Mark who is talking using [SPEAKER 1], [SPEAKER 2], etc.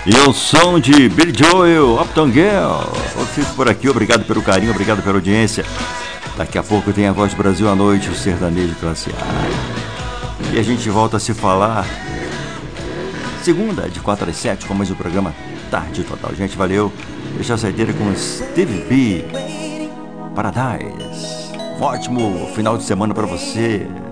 [SPEAKER 1] E o som de Billy Joel, Uptown Girl. Eu fico por aqui, obrigado pelo carinho, obrigado pela audiência. Daqui a pouco tem a Voz do Brasil à noite, o sertanejo classe A. E a gente volta a se falar segunda, de 4 às 7, com mais um programa Tarde Total. Gente, valeu. Deixa a saideira com Stevie B, Paradise. Um ótimo final de semana para você.